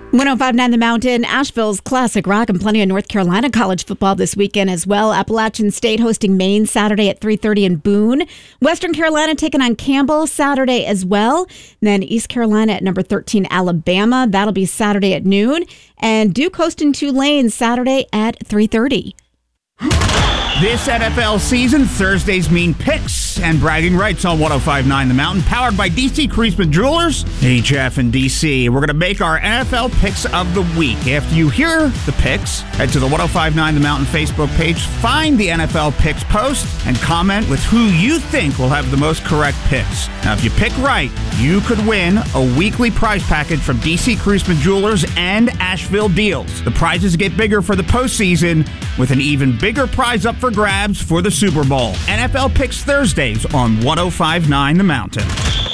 105.9 The Mountain, Asheville's classic rock, and plenty of North Carolina college football this weekend as well. Appalachian State hosting Maine Saturday at 3:30 in Boone. Western Carolina taking on Campbell Saturday as well. And then East Carolina at number 13, Alabama. That'll be Saturday at noon. And Duke hosting Tulane Saturday at 3:30. This NFL season, Thursdays mean picks and bragging rights on 105.9 The Mountain, powered by DC Creasman Jewelers, HF and DC. We're going to make our NFL picks of the week. After you hear the picks, head to the 105.9 The Mountain Facebook page, find the NFL picks post, and comment with who you think will have the most correct picks. Now, if you pick right, you could win a weekly prize package from DC Creasman Jewelers and Asheville Deals. The prizes get bigger for the postseason, with an even bigger prize up for grabs for the Super Bowl. NFL Picks Thursdays on 105.9 The Mountain.